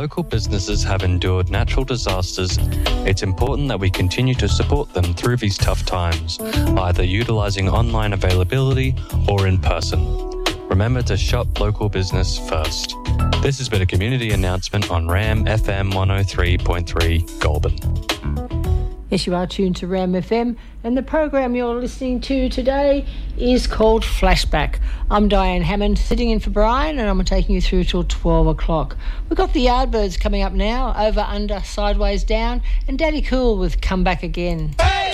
local businesses have endured natural disasters, it's important that we continue to support them through these tough times, either utilising online availability or in person. Remember to shop local business first. This has been a community announcement on RAM FM 103.3 Goulburn. Yes, you are tuned to RAM FM, and the program you're listening to today is called Flashback. I'm Diane Hammond, sitting in for Brian, and I'm taking you through till 12 o'clock. We've got the Yardbirds coming up now, Over, Under, Sideways, Down, and Daddy Cool with Come Back Again. Hey!